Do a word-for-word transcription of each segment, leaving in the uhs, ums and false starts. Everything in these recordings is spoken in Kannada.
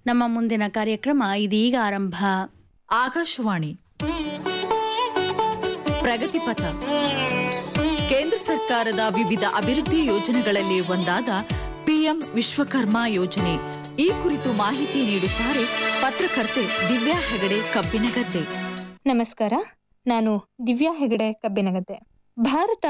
ನಮ್ಮ ಮುಂದಿನ ಕಾರ್ಯಕ್ರಮ ಇದೀಗ ಆರಂಭ. ಆಕಾಶವಾಣಿ ಪ್ರಗತಿಪಥ. ಕೇಂದ್ರ ಸರ್ಕಾರದ ವಿವಿಧ ಅಭಿವೃದ್ಧಿ ಯೋಜನೆಗಳಲ್ಲಿ ಒಂದಾದ ಪಿಎಂ ವಿಶ್ವಕರ್ಮ ಯೋಜನೆ. ಈ ಕುರಿತು ಮಾಹಿತಿ ನೀಡುತ್ತಾರೆ ಪತ್ರಕರ್ತೆ ದಿವ್ಯಾ ಹೆಗಡೆ ಕಬ್ಬಿನಗದ್ದೆ. ನಮಸ್ಕಾರ, ನಾನು ದಿವ್ಯಾ ಹೆಗಡೆ ಕಬ್ಬಿನಗದ್ದೆ. ಭಾರತ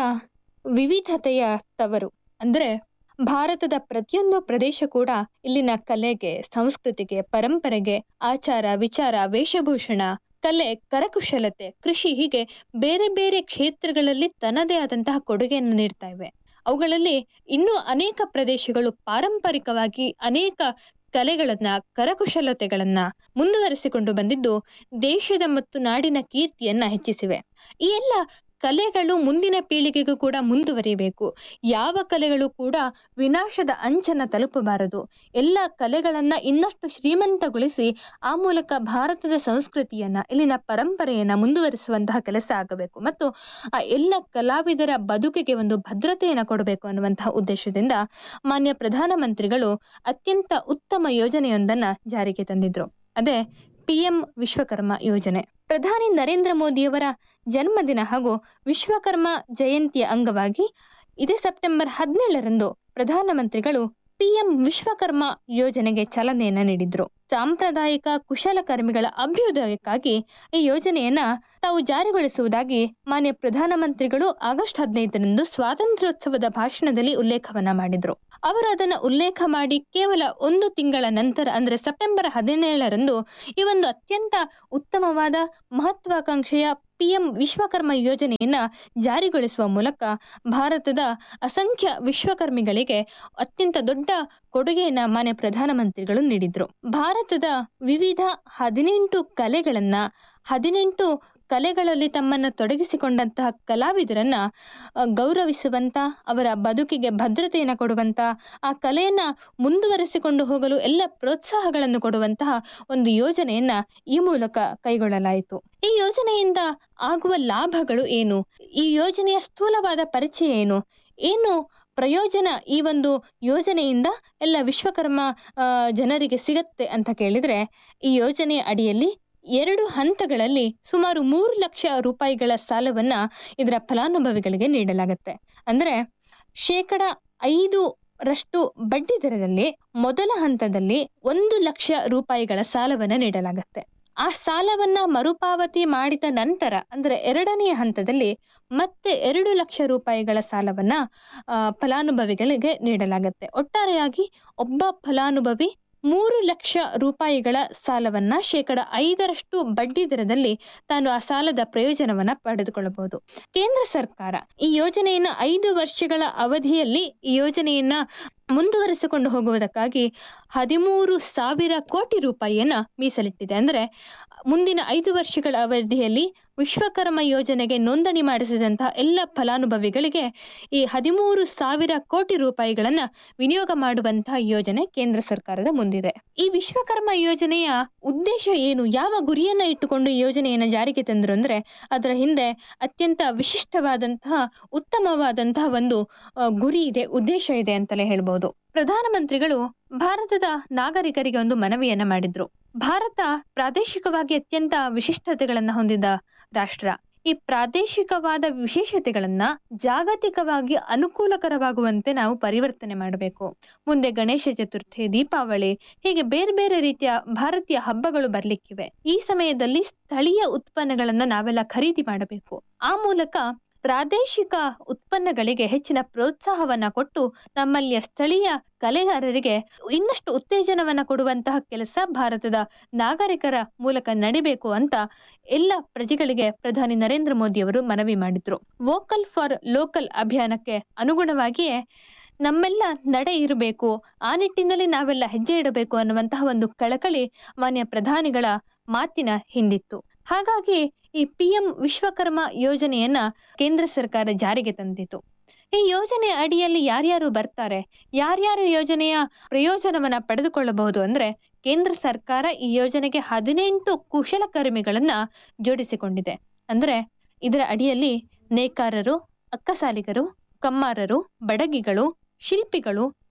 ವಿವಿಧತೆಯ ತವರು. ಅಂದ್ರೆ ಭಾರತದ ಪ್ರತಿಯೊಂದು ಪ್ರದೇಶ ಕೂಡ ಇಲ್ಲಿನ ಕಲೆಗೆ, ಸಂಸ್ಕೃತಿಗೆ, ಪರಂಪರೆಗೆ, ಆಚಾರ ವಿಚಾರ, ವೇಷಭೂಷಣ, ಕಲೆ, ಕರಕುಶಲತೆ, ಕೃಷಿ ಹೀಗೆ ಬೇರೆ ಬೇರೆ ಕ್ಷೇತ್ರಗಳಲ್ಲಿ ತನ್ನದೇ ಆದಂತಹ ಕೊಡುಗೆಯನ್ನು ನೀಡ್ತಾ ಇವೆ. ಅವುಗಳಲ್ಲಿ ಇನ್ನೂ ಅನೇಕ ಪ್ರದೇಶಗಳು ಪಾರಂಪರಿಕವಾಗಿ ಅನೇಕ ಕಲೆಗಳನ್ನ, ಕರಕುಶಲತೆಗಳನ್ನ ಮುಂದುವರೆಸಿಕೊಂಡು ಬಂದಿದ್ದು ದೇಶದ ಮತ್ತು ನಾಡಿನ ಕೀರ್ತಿಯನ್ನ ಹೆಚ್ಚಿಸಿವೆ. ಈ ಎಲ್ಲ ಕಲೆಗಳು ಮುಂದಿನ ಪೀಳಿಗೆಗೂ ಕೂಡ ಮುಂದುವರಿಯಬೇಕು. ಯಾವ ಕಲೆಗಳು ಕೂಡ ವಿನಾಶದ ಅಂಚನ್ನ ತಲುಪಬಾರದು. ಎಲ್ಲ ಕಲೆಗಳನ್ನ ಇನ್ನಷ್ಟು ಶ್ರೀಮಂತಗೊಳಿಸಿ ಆ ಮೂಲಕ ಭಾರತದ ಸಂಸ್ಕೃತಿಯನ್ನ, ಇಲ್ಲಿನ ಪರಂಪರೆಯನ್ನ ಮುಂದುವರಿಸುವಂತಹ ಕೆಲಸ ಆಗಬೇಕು ಮತ್ತು ಆ ಎಲ್ಲ ಕಲಾವಿದರ ಬದುಕಿಗೆ ಒಂದು ಭದ್ರತೆಯನ್ನು ಕೊಡಬೇಕು ಅನ್ನುವಂತಹ ಉದ್ದೇಶದಿಂದ ಮಾನ್ಯ ಪ್ರಧಾನಮಂತ್ರಿಗಳು ಅತ್ಯಂತ ಉತ್ತಮ ಯೋಜನೆಯೊಂದನ್ನ ಜಾರಿಗೆ ತಂದಿದ್ರು. ಅದೇ ಪಿಎಂ ವಿಶ್ವಕರ್ಮ ಯೋಜನೆ. ಪ್ರಧಾನಿ ನರೇಂದ್ರ ಮೋದಿಯವರ ಜನ್ಮದಿನ ಹಾಗೂ ವಿಶ್ವಕರ್ಮ ಜಯಂತಿಯ ಅಂಗವಾಗಿ ಇದೇ ಸೆಪ್ಟೆಂಬರ್ ಹದಿನೇಳರಂದು ಪ್ರಧಾನಮಂತ್ರಿಗಳು ಪಿಎಂ ವಿಶ್ವಕರ್ಮ ಯೋಜನೆಗೆ ಚಾಲನೆಯನ್ನ ನೀಡಿದ್ರು. ಸಾಂಪ್ರದಾಯಿಕ ಕುಶಲಕರ್ಮಿಗಳ ಅಭ್ಯುದಯಕ್ಕಾಗಿ ಈ ಯೋಜನೆಯನ್ನ ತಾವು ಜಾರಿಗೊಳಿಸುವುದಾಗಿ ಮಾನ್ಯ ಪ್ರಧಾನಮಂತ್ರಿಗಳು ಆಗಸ್ಟ್ ಹದಿನೈದರಂದು ಸ್ವಾತಂತ್ರ್ಯೋತ್ಸವದ ಭಾಷಣದಲ್ಲಿ ಉಲ್ಲೇಖವನ್ನ ಮಾಡಿದ್ರು. ಅವರು ಅದನ್ನ ಉಲ್ಲೇಖ ಮಾಡಿ ಕೇವಲ ಒಂದು ತಿಂಗಳ ನಂತರ ಅಂದ್ರೆ ಸೆಪ್ಟೆಂಬರ್ ಹದಿನೇಳರಂದು ಈ ಒಂದು ಅತ್ಯಂತ ಉತ್ತಮವಾದ ಮಹತ್ವಾಕಾಂಕ್ಷೆಯ ಪಿಎಂ ವಿಶ್ವಕರ್ಮ ಯೋಜನೆಯನ್ನ ಜಾರಿಗೊಳಿಸುವ ಮೂಲಕ ಭಾರತದ ಅಸಂಖ್ಯ ವಿಶ್ವಕರ್ಮಿಗಳಿಗೆ ಅತ್ಯಂತ ದೊಡ್ಡ ಕೊಡುಗೆಯನ್ನ ಮಾನ್ಯ ಪ್ರಧಾನಮಂತ್ರಿಗಳು ನೀಡಿದ್ರು. ಭಾರತದ ವಿವಿಧ ಹದಿನೆಂಟು ಕಲೆಗಳನ್ನ, ಹದಿನೆಂಟು ಕಲೆಗಳಲ್ಲಿ ತಮ್ಮನ್ನ ತೊಡಗಿಸಿಕೊಂಡಂತಹ ಕಲಾವಿದರನ್ನ ಗೌರವಿಸುವಂತ, ಅವರ ಬದುಕಿಗೆ ಭದ್ರತೆಯನ್ನು ಕೊಡುವಂತ, ಆ ಕಲೆಯನ್ನ ಮುಂದುವರೆಸಿಕೊಂಡು ಹೋಗಲು ಎಲ್ಲ ಪ್ರೋತ್ಸಾಹಗಳನ್ನು ಕೊಡುವಂತಹ ಒಂದು ಯೋಜನೆಯನ್ನ ಈ ಮೂಲಕ ಕೈಗೊಳ್ಳಲಾಯಿತು. ಈ ಯೋಜನೆಯಿಂದ ಆಗುವ ಲಾಭಗಳು ಏನು, ಈ ಯೋಜನೆಯ ಸ್ಥೂಲವಾದ ಪರಿಚಯ ಏನು, ಏನು ಪ್ರಯೋಜನ ಈ ಒಂದು ಯೋಜನೆಯಿಂದ ಎಲ್ಲ ವಿಶ್ವಕರ್ಮ ಜನರಿಗೆ ಸಿಗತ್ತೆ ಅಂತ ಕೇಳಿದ್ರೆ, ಈ ಯೋಜನೆಯ ಅಡಿಯಲ್ಲಿ ಎರಡು ಹಂತಗಳಲ್ಲಿ ಸುಮಾರು ಮೂರು ಲಕ್ಷ ರೂಪಾಯಿಗಳ ಸಾಲವನ್ನ ಇದರ ಫಲಾನುಭವಿಗಳಿಗೆ ನೀಡಲಾಗುತ್ತೆ. ಅಂದ್ರೆ ಶೇಕಡ ಐದು ರಷ್ಟು ಬಡ್ಡಿ ದರದಲ್ಲಿ ಮೊದಲ ಹಂತದಲ್ಲಿ ಒಂದು ಲಕ್ಷ ರೂಪಾಯಿಗಳ ಸಾಲವನ್ನ ನೀಡಲಾಗುತ್ತೆ. ಆ ಸಾಲವನ್ನ ಮರುಪಾವತಿ ಮಾಡಿದ ನಂತರ ಅಂದ್ರೆ ಎರಡನೆಯ ಹಂತದಲ್ಲಿ ಮತ್ತೆ ಎರಡು ಲಕ್ಷ ರೂಪಾಯಿಗಳ ಸಾಲವನ್ನ ಆ ಫಲಾನುಭವಿಗಳಿಗೆ ನೀಡಲಾಗುತ್ತೆ. ಒಟ್ಟಾರೆಯಾಗಿ ಒಬ್ಬ ಫಲಾನುಭವಿ ಮೂರು ಲಕ್ಷ ರೂಪಾಯಿಗಳ ಸಾಲವನ್ನ ಶೇಕಡ ಐದರಷ್ಟು ಬಡ್ಡಿ ದರದಲ್ಲಿ ತಾನು ಆ ಸಾಲದ ಪ್ರಯೋಜನವನ್ನ ಪಡೆದುಕೊಳ್ಳಬಹುದು. ಕೇಂದ್ರ ಸರ್ಕಾರ ಈ ಯೋಜನೆಯನ್ನ ಐದು ವರ್ಷಗಳ ಅವಧಿಯಲ್ಲಿ ಈ ಯೋಜನೆಯನ್ನ ಮುಂದುವರೆಸಿಕೊಂಡು ಹೋಗುವುದಕ್ಕಾಗಿ ಹದಿಮೂರು ಸಾವಿರ ಕೋಟಿ ರೂಪಾಯಿಯನ್ನ ಮೀಸಲಿಟ್ಟಿದೆ. ಅಂದ್ರೆ ಮುಂದಿನ ಐದು ವರ್ಷಗಳ ಅವಧಿಯಲ್ಲಿ ವಿಶ್ವಕರ್ಮ ಯೋಜನೆಗೆ ನೋಂದಣಿ ಮಾಡಿಸಿದಂತಹ ಎಲ್ಲ ಫಲಾನುಭವಿಗಳಿಗೆ ಈ ಹದಿಮೂರು ಸಾವಿರ ಕೋಟಿ ರೂಪಾಯಿಗಳನ್ನ ವಿನಿಯೋಗ ಮಾಡುವಂತಹ ಯೋಜನೆ ಕೇಂದ್ರ ಸರ್ಕಾರದ ಮುಂದಿದೆ. ಈ ವಿಶ್ವಕರ್ಮ ಯೋಜನೆಯ ಉದ್ದೇಶ ಏನು, ಯಾವ ಗುರಿಯನ್ನ ಇಟ್ಟುಕೊಂಡು ಈ ಯೋಜನೆಯನ್ನ ಜಾರಿಗೆ ತಂದ್ರು ಅಂದ್ರೆ ಅದರ ಹಿಂದೆ ಅತ್ಯಂತ ವಿಶಿಷ್ಟವಾದಂತಹ ಉತ್ತಮವಾದಂತಹ ಒಂದು ಗುರಿ ಇದೆ, ಉದ್ದೇಶ ಇದೆ ಅಂತಲೇ ಹೇಳ್ಬಹುದು. ಪ್ರಧಾನಮಂತ್ರಿಗಳು ಭಾರತದ ನಾಗರಿಕರಿಗೆ ಒಂದು ಮನವಿಯನ್ನ ಮಾಡಿದ್ರು. ಭಾರತ ಪ್ರಾದೇಶಿಕವಾಗಿ ಅತ್ಯಂತ ವಿಶಿಷ್ಟತೆಗಳನ್ನ ಹೊಂದಿದ ರಾಷ್ಟ್ರ. ಈ ಪ್ರಾದೇಶಿಕವಾದ ವಿಶೇಷತೆಗಳನ್ನ ಜಾಗತಿಕವಾಗಿ ಅನುಕೂಲಕರವಾಗುವಂತೆ ನಾವು ಪರಿವರ್ತನೆ ಮಾಡಬೇಕು. ಮುಂದೆ ಗಣೇಶ ಚತುರ್ಥಿ, ದೀಪಾವಳಿ ಹೀಗೆ ಬೇರೆ ಬೇರೆ ರೀತಿಯ ಭಾರತೀಯ ಹಬ್ಬಗಳು ಬರ್ಲಿಕ್ಕಿವೆ. ಈ ಸಮಯದಲ್ಲಿ ಸ್ಥಳೀಯ ಉತ್ಪನ್ನಗಳನ್ನ ನಾವೆಲ್ಲ ಖರೀದಿ ಮಾಡಬೇಕು. ಆ ಮೂಲಕ ಪ್ರಾದೇಶಿಕ ಉತ್ಪನ್ನಗಳಿಗೆ ಹೆಚ್ಚಿನ ಪ್ರೋತ್ಸಾಹವನ್ನ ಕೊಟ್ಟು ನಮ್ಮಲ್ಲಿಯ ಸ್ಥಳೀಯ ಕಲೆಗಾರರಿಗೆ ಇನ್ನಷ್ಟು ಉತ್ತೇಜನವನ್ನ ಕೊಡುವಂತಹ ಕೆಲಸ ಭಾರತದ ನಾಗರಿಕರ ಮೂಲಕ ನಡಿಬೇಕು ಅಂತ ಎಲ್ಲ ಪ್ರಜೆಗಳಿಗೆ ಪ್ರಧಾನಿ ನರೇಂದ್ರ ಮೋದಿ ಅವರು ಮನವಿ ಮಾಡಿದ್ರು. ವೋಕಲ್ ಫಾರ್ ಲೋಕಲ್ ಅಭಿಯಾನಕ್ಕೆ ಅನುಗುಣವಾಗಿಯೇ ನಮ್ಮೆಲ್ಲ ನಡೆ ಇರಬೇಕು, ಆ ನಿಟ್ಟಿನಲ್ಲಿ ನಾವೆಲ್ಲ ಹೆಜ್ಜೆ ಇಡಬೇಕು ಅನ್ನುವಂತಹ ಒಂದು ಕಳಕಳಿ ಮಾನ್ಯ ಪ್ರಧಾನಿಗಳ ಮಾತಿನ ಹಿಂದಿತ್ತು. ಹಾಗಾಗಿ ಈ ಪಿಎಂ ವಿಶ್ವಕರ್ಮ ಯೋಜನೆಯನ್ನ ಕೇಂದ್ರ ಸರ್ಕಾರ ಜಾರಿಗೆ ತಂದಿತು. ಈ ಯೋಜನೆ ಅಡಿಯಲ್ಲಿ ಯಾರ್ಯಾರು ಬರ್ತಾರೆ, ಯಾರ್ಯಾರು ಯೋಜನೆಯ ಪ್ರಯೋಜನವನ್ನ ಪಡೆದುಕೊಳ್ಳಬಹುದು ಅಂದ್ರೆ ಕೇಂದ್ರ ಸರ್ಕಾರ ಈ ಯೋಜನೆಗೆ ಹದಿನೆಂಟು ಕುಶಲಕರ್ಮಿಗಳನ್ನ ಜೋಡಿಸಿಕೊಂಡಿದೆ. ಅಂದ್ರೆ ಇದರ ಅಡಿಯಲ್ಲಿ ನೇಕಾರರು, ಅಕ್ಕಸಾಲಿಗರು, ಕಮ್ಮಾರರು, ಬಡಗಿಗಳು, ಶಿಲ್ಪಿಗಳು,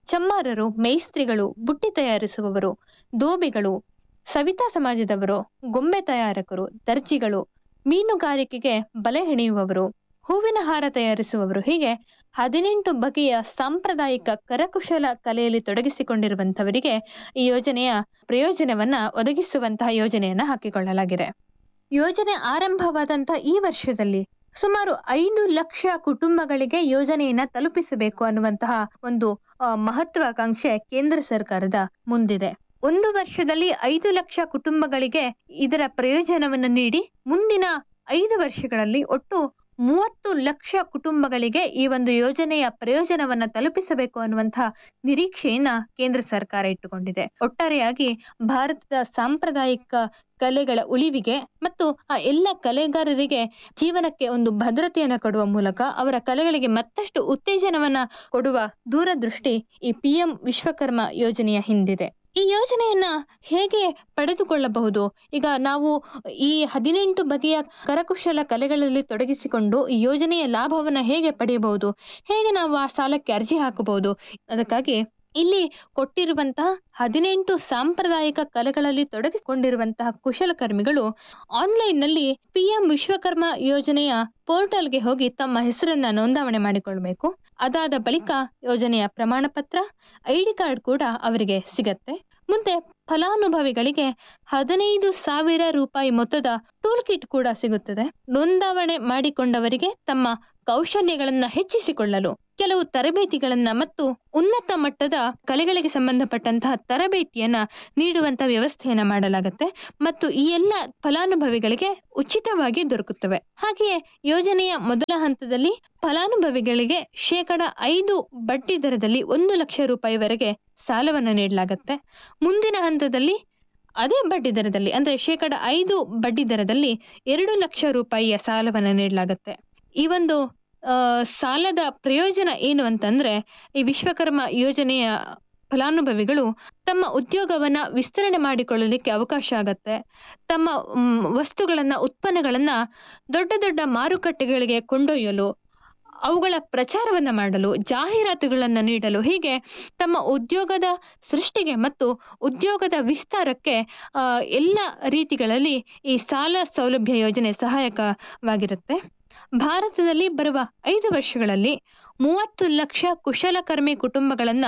ಚಮ್ಮಾರರು, ಮೇಸ್ತ್ರಿಗಳು, ಬುಟ್ಟಿ ತಯಾರಿಸುವವರು, ದೋಬಿಗಳು, ಸವಿತಾ ಸಮಾಜದವರು, ಗೊಂಬೆ ತಯಾರಕರು, ದರ್ಜಿಗಳು, ಮೀನುಗಾರಿಕೆಗೆ ಬಲೆ ಹೆಣೆಯುವವರು, ಹೂವಿನ ಹಾರ ತಯಾರಿಸುವವರು, ಹೀಗೆ ಹದಿನೆಂಟು ಬಗೆಯ ಸಾಂಪ್ರದಾಯಿಕ ಕರಕುಶಲ ಕಲೆಯಲ್ಲಿ ತೊಡಗಿಸಿಕೊಂಡಿರುವಂತವರಿಗೆ ಈ ಯೋಜನೆಯ ಪ್ರಯೋಜನವನ್ನ ಒದಗಿಸುವಂತಹ ಯೋಜನೆಯನ್ನ ಹಾಕಿಕೊಳ್ಳಲಾಗಿದೆ. ಯೋಜನೆ ಆರಂಭವಾದಂತಹ ಈ ವರ್ಷದಲ್ಲಿ ಸುಮಾರು ಐದು ಲಕ್ಷ ಕುಟುಂಬಗಳಿಗೆ ಯೋಜನೆಯನ್ನ ತಲುಪಿಸಬೇಕು ಅನ್ನುವಂತಹ ಒಂದು ಮಹತ್ವಾಕಾಂಕ್ಷೆ ಕೇಂದ್ರ ಸರ್ಕಾರದ ಮುಂದಿದೆ. ಒಂದು ವರ್ಷದಲ್ಲಿ ಐದು ಲಕ್ಷ ಕುಟುಂಬಗಳಿಗೆ ಇದರ ಪ್ರಯೋಜನವನ್ನು ನೀಡಿ ಮುಂದಿನ ಐದು ವರ್ಷಗಳಲ್ಲಿ ಒಟ್ಟು ಮೂವತ್ತು ಲಕ್ಷ ಕುಟುಂಬಗಳಿಗೆ ಈ ಒಂದು ಯೋಜನೆಯ ಪ್ರಯೋಜನವನ್ನ ತಲುಪಿಸಬೇಕು ಅನ್ನುವಂತಹ ನಿರೀಕ್ಷೆಯನ್ನ ಕೇಂದ್ರ ಸರ್ಕಾರ ಇಟ್ಟುಕೊಂಡಿದೆ. ಒಟ್ಟಾರೆಯಾಗಿ ಭಾರತದ ಸಾಂಪ್ರದಾಯಿಕ ಕಲೆಗಳ ಉಳಿವಿಗೆ ಮತ್ತು ಆ ಎಲ್ಲ ಕಲೆಗಾರರಿಗೆ ಜೀವನಕ್ಕೆ ಒಂದು ಭದ್ರತೆಯನ್ನು ಕೊಡುವ ಮೂಲಕ ಅವರ ಕಲೆಗಳಿಗೆ ಮತ್ತಷ್ಟು ಉತ್ತೇಜನವನ್ನ ಕೊಡುವ ದೂರದೃಷ್ಟಿ ಈ ಪಿ ಎಂ ವಿಶ್ವಕರ್ಮ ಯೋಜನೆಯ ಹಿಂದಿದೆ. ಈ ಯೋಜನೆಯನ್ನ ಹೇಗೆ ಪಡೆದುಕೊಳ್ಳಬಹುದು? ಈಗ ನಾವು ಈ ಹದಿನೆಂಟು ಬಗೆಯ ಕರಕುಶಲ ಕಲೆಗಳಲ್ಲಿ ತೊಡಗಿಸಿಕೊಂಡು ಈ ಯೋಜನೆಯ ಲಾಭವನ್ನ ಹೇಗೆ ಪಡೆಯಬಹುದು? ಹೇಗೆ ನಾವು ಆ ಸಾಲಕ್ಕೆ ಅರ್ಜಿ ಹಾಕಬಹುದು? ಅದಕ್ಕಾಗಿ ಇಲ್ಲಿ ಕೊಟ್ಟಿರುವಂತಹ ಹದಿನೆಂಟು ಸಾಂಪ್ರದಾಯಿಕ ಕಲೆಗಳಲ್ಲಿ ತೊಡಗಿಸಿಕೊಂಡಿರುವಂತಹ ಕುಶಲಕರ್ಮಿಗಳು ಆನ್ಲೈನ್ ನಲ್ಲಿ ಪಿ ಎಂ ವಿಶ್ವಕರ್ಮ ಯೋಜನೆಯ ಪೋರ್ಟಲ್ಗೆ ಹೋಗಿ ತಮ್ಮ ಹೆಸರನ್ನ ನೋಂದಾವಣೆ ಮಾಡಿಕೊಳ್ಬೇಕು. ಅದಾದ ಬಳಿಕ ಯೋಜನೆಯ ಪ್ರಮಾಣ ಪತ್ರ, ಐಡಿ ಕಾರ್ಡ್ ಕೂಡ ಅವರಿಗೆ ಸಿಗತ್ತೆ. ಮುಂದೆ ಫಲಾನುಭವಿಗಳಿಗೆ ಹದಿನೈದು ಸಾವಿರ ರೂಪಾಯಿ ಮೊತ್ತದ ಟೂಲ್ ಕಿಟ್ ಕೂಡ ಸಿಗುತ್ತದೆ. ನೋಂದಾವಣೆ ಮಾಡಿಕೊಂಡವರಿಗೆ ತಮ್ಮ ಕೌಶಲ್ಯಗಳನ್ನ ಹೆಚ್ಚಿಸಿಕೊಳ್ಳಲು ಕೆಲವು ತರಬೇತಿಗಳನ್ನ ಮತ್ತು ಉನ್ನತ ಮಟ್ಟದ ಕಲೆಗಳಿಗೆ ಸಂಬಂಧಪಟ್ಟಂತಹ ತರಬೇತಿಯನ್ನ ನೀಡುವಂತ ವ್ಯವಸ್ಥೆಯನ್ನ ಮಾಡಲಾಗುತ್ತೆ ಮತ್ತು ಈ ಎಲ್ಲ ಫಲಾನುಭವಿಗಳಿಗೆ ಉಚಿತವಾಗಿ ದೊರಕುತ್ತವೆ. ಹಾಗೆಯೇ ಯೋಜನೆಯ ಮೊದಲ ಹಂತದಲ್ಲಿ ಫಲಾನುಭವಿಗಳಿಗೆ ಶೇಕಡ ಐದು ಬಡ್ಡಿ ದರದಲ್ಲಿ ಒಂದು ಲಕ್ಷ ರೂಪಾಯಿವರೆಗೆ ಸಾಲವನ್ನು ನೀಡಲಾಗುತ್ತೆ. ಮುಂದಿನ ಹಂತದಲ್ಲಿ ಅದೇ ಬಡ್ಡಿ ದರದಲ್ಲಿ ಅಂದ್ರೆ ಶೇಕಡ ಐದು ಬಡ್ಡಿ ದರದಲ್ಲಿ ಎರಡು ಲಕ್ಷ ರೂಪಾಯಿಯ ಸಾಲವನ್ನು ನೀಡಲಾಗುತ್ತೆ. ಈ ಒಂದು ಅಹ್ ಸಾಲದ ಪ್ರಯೋಜನ ಏನು ಅಂತಂದ್ರೆ ಈ ವಿಶ್ವಕರ್ಮ ಯೋಜನೆಯ ಫಲಾನುಭವಿಗಳು ತಮ್ಮ ಉದ್ಯೋಗವನ್ನ ವಿಸ್ತರಣೆ ಮಾಡಿಕೊಳ್ಳಲಿಕ್ಕೆ ಅವಕಾಶ ಆಗತ್ತೆ. ತಮ್ಮ ವಸ್ತುಗಳನ್ನ ಉತ್ಪನ್ನಗಳನ್ನ ದೊಡ್ಡ ದೊಡ್ಡ ಮಾರುಕಟ್ಟೆಗಳಿಗೆ ಕೊಂಡೊಯ್ಯಲು, ಅವುಗಳ ಪ್ರಚಾರವನ್ನ ಮಾಡಲು, ಜಾಹೀರಾತುಗಳನ್ನ ನೀಡಲು, ಹೀಗೆ ತಮ್ಮ ಉದ್ಯೋಗದ ಸೃಷ್ಟಿಗೆ ಮತ್ತು ಉದ್ಯೋಗದ ವಿಸ್ತಾರಕ್ಕೆ ಅಹ್ ಎಲ್ಲ ರೀತಿಗಳಲ್ಲಿ ಈ ಸಾಲ ಸೌಲಭ್ಯ ಯೋಜನೆ ಸಹಾಯಕವಾಗಿರುತ್ತೆ. ಭಾರತದಲ್ಲಿ ಬರುವ ಐದು ವರ್ಷಗಳಲ್ಲಿ ಮೂವತ್ತು ಲಕ್ಷ ಕುಶಲಕರ್ಮಿ ಕುಟುಂಬಗಳನ್ನ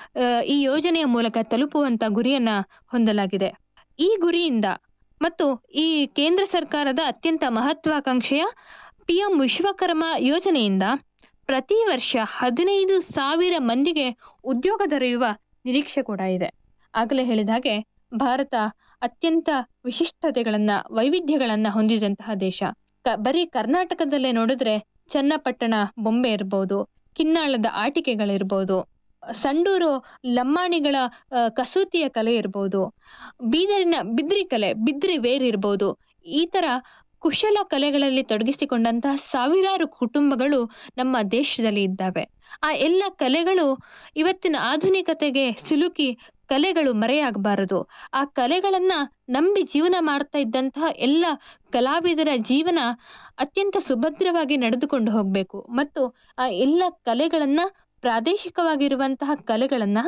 ಈ ಯೋಜನೆಯ ಮೂಲಕ ತಲುಪುವಂತ ಗುರಿಯನ್ನ ಹೊಂದಲಾಗಿದೆ. ಈ ಗುರಿಯಿಂದ ಮತ್ತು ಈ ಕೇಂದ್ರ ಸರ್ಕಾರದ ಅತ್ಯಂತ ಮಹತ್ವಾಕಾಂಕ್ಷೆಯ ಪಿ ಎಂ ವಿಶ್ವಕರ್ಮ ಯೋಜನೆಯಿಂದ ಪ್ರತಿ ವರ್ಷ ಹದಿನೈದು ಸಾವಿರ ಮಂದಿಗೆ ಉದ್ಯೋಗ ದೊರೆಯುವ ನಿರೀಕ್ಷೆ ಕೂಡ ಇದೆ. ಆಗಲೇ ಹೇಳಿದ ಹಾಗೆ ಭಾರತ ಅತ್ಯಂತ ವಿಶಿಷ್ಟತೆಗಳನ್ನ, ವೈವಿಧ್ಯಗಳನ್ನ ಹೊಂದಿದಂತಹ ದೇಶ. ಬರೀ ಕರ್ನಾಟಕದಲ್ಲೇ ನೋಡಿದ್ರೆ ಚನ್ನಪಟ್ಟಣ ಬೊಂಬೆ ಇರ್ಬೋದು, ಕಿನ್ನಾಳದ ಆಟಿಕೆಗಳಿರ್ಬೋದು, ಸಂಡೂರು ಲಮ್ಮಾಣಿಗಳ ಕಸೂತಿಯ ಕಲೆ ಇರ್ಬೋದು, ಬೀದರಿನ ಬಿದ್ರಿ ಕಲೆ, ಬಿದ್ರಿ ವೇರ್ ಇರ್ಬೋದು. ಈ ತರ ಕುಶಲ ಕಲೆಗಳಲ್ಲಿ ತೊಡಗಿಸಿಕೊಂಡಂತಹ ಸಾವಿರಾರು ಕುಟುಂಬಗಳು ನಮ್ಮ ದೇಶದಲ್ಲಿ ಇದ್ದಾವೆ. ಆ ಎಲ್ಲ ಕಲೆಗಳು ಇವತ್ತಿನ ಆಧುನಿಕತೆಗೆ ಸಿಲುಕಿ ಕಲೆಗಳು ಮರೆಯಾಗಬಾರದು. ಆ ಕಲೆಗಳನ್ನ ನಂಬಿ ಜೀವನ ಮಾಡ್ತಾ ಇದ್ದಂತಹ ಎಲ್ಲ ಕಲಾವಿದರ ಜೀವನ ಅತ್ಯಂತ ಸುಭದ್ರವಾಗಿ ನಡೆದುಕೊಂಡು ಹೋಗ್ಬೇಕು ಮತ್ತು ಆ ಎಲ್ಲ ಕಲೆಗಳನ್ನ, ಪ್ರಾದೇಶಿಕವಾಗಿರುವಂತಹ ಕಲೆಗಳನ್ನ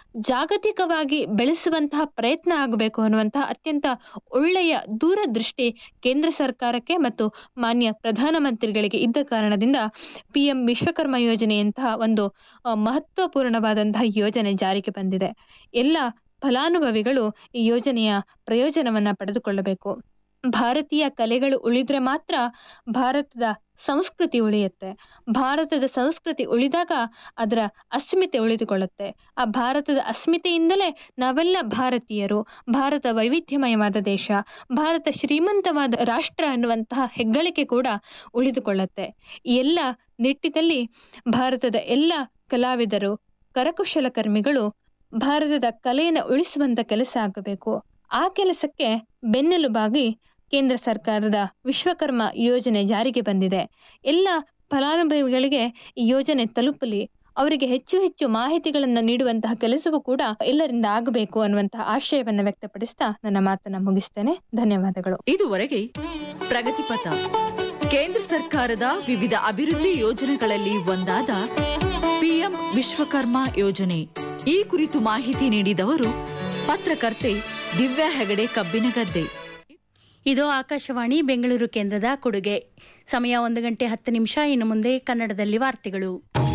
ಜಾಗತಿಕವಾಗಿ ಬೆಳೆಸುವಂತಹ ಪ್ರಯತ್ನ ಆಗಬೇಕು ಅನ್ನುವಂತಹ ಅತ್ಯಂತ ಒಳ್ಳೆಯ ದೂರದೃಷ್ಟಿ ಕೇಂದ್ರ ಸರ್ಕಾರಕ್ಕೆ ಮತ್ತು ಮಾನ್ಯ ಪ್ರಧಾನಮಂತ್ರಿಗಳಿಗೆ ಇದ್ದ ಕಾರಣದಿಂದ ಪಿ ಎಂ ವಿಶ್ವಕರ್ಮ ಯೋಜನೆಯಂತಹ ಒಂದು ಮಹತ್ವಪೂರ್ಣವಾದಂತಹ ಯೋಜನೆ ಜಾರಿಗೆ ಬಂದಿದೆ. ಎಲ್ಲ ಫಲಾನುಭವಿಗಳು ಈ ಯೋಜನೆಯ ಪ್ರಯೋಜನವನ್ನ ಪಡೆದುಕೊಳ್ಳಬೇಕು. ಭಾರತೀಯ ಕಲೆಗಳು ಉಳಿದ್ರೆ ಮಾತ್ರ ಭಾರತದ ಸಂಸ್ಕೃತಿ ಉಳಿಯುತ್ತೆ. ಭಾರತದ ಸಂಸ್ಕೃತಿ ಉಳಿದಾಗ ಅದರ ಅಸ್ಮಿತೆ ಉಳಿದುಕೊಳ್ಳುತ್ತೆ. ಆ ಭಾರತದ ಅಸ್ಮಿತೆಯಿಂದಲೇ ನಾವೆಲ್ಲ ಭಾರತೀಯರು, ಭಾರತ ವೈವಿಧ್ಯಮಯವಾದ ದೇಶ, ಭಾರತ ಶ್ರೀಮಂತವಾದ ರಾಷ್ಟ್ರ ಅನ್ನುವಂತಹ ಹೆಗ್ಗಳಿಕೆ ಕೂಡ ಉಳಿದುಕೊಳ್ಳುತ್ತೆ. ಈ ಎಲ್ಲ ನಿಟ್ಟಿನಲ್ಲಿ ಭಾರತದ ಎಲ್ಲ ಕಲಾವಿದರು, ಕರಕುಶಲಕರ್ಮಿಗಳು ಭಾರತದ ಕಲೆಯನ್ನು ಉಳಿಸುವಂತ ಕೆಲಸ ಆಗಬೇಕು. ಆ ಕೆಲಸಕ್ಕೆ ಬೆನ್ನೆಲುಬಾಗಿ ಕೇಂದ್ರ ಸರ್ಕಾರದ ವಿಶ್ವಕರ್ಮ ಯೋಜನೆ ಜಾರಿಗೆ ಬಂದಿದೆ. ಎಲ್ಲ ಫಲಾನುಭವಿಗಳಿಗೆ ಈ ಯೋಜನೆ ತಲುಪಲಿ, ಅವರಿಗೆ ಹೆಚ್ಚು ಹೆಚ್ಚು ಮಾಹಿತಿಗಳನ್ನು ನೀಡುವಂತಹ ಕೆಲಸವೂ ಕೂಡ ಎಲ್ಲರಿಂದ ಆಗಬೇಕು ಅನ್ನುವಂತಹ ಆಶಯವನ್ನ ವ್ಯಕ್ತಪಡಿಸ್ತಾ ನನ್ನ ಮಾತನ್ನ ಮುಗಿಸ್ತೇನೆ. ಧನ್ಯವಾದಗಳು. ಇದುವರೆಗೆ ಪ್ರಗತಿಪಥ, ಕೇಂದ್ರ ಸರ್ಕಾರದ ವಿವಿಧ ಅಭಿವೃದ್ಧಿ ಯೋಜನೆಗಳಲ್ಲಿ ಒಂದಾದ ಪಿಎಂ ವಿಶ್ವಕರ್ಮ ಯೋಜನೆ ಈ ಕುರಿತು ಮಾಹಿತಿ ನೀಡಿದವರು ಪತ್ರಕರ್ತೆ ದಿವ್ಯಾ ಹೆಗಡೆ ಕಬ್ಬಿನಗದ್ದೆ. ಇದು ಆಕಾಶವಾಣಿ ಬೆಂಗಳೂರು ಕೇಂದ್ರದ ಕೊಡುಗೆ. ಸಮಯ ಒಂದು ಗಂಟೆ ಹತ್ತು ನಿಮಿಷ. ಇನ್ನು ಮುಂದೆ ಕನ್ನಡದಲ್ಲಿ ವಾರ್ತೆಗಳು.